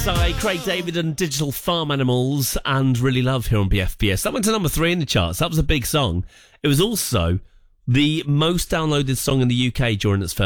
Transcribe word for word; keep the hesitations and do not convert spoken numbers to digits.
Sorry, Craig David and Digital Farm Animals and Really Love here on B F B S. That went to number three in the charts. That was a big song. It was also the most downloaded song in the U K during its first